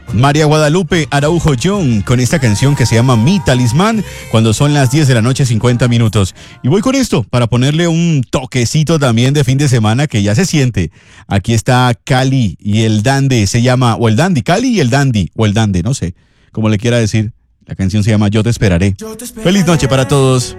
María Guadalupe Araujo Young con esta canción que se llama Mi Talismán cuando son las 10 de la noche 50 minutos. Y voy con esto para ponerle un toquecito también de fin de semana que ya se siente. Aquí está Cali y el Dande, se llama, o el Dandy, Cali y el Dandy, o el Dande, no sé, como le quiera decir. La canción se llama Yo te esperaré. Feliz noche para todos.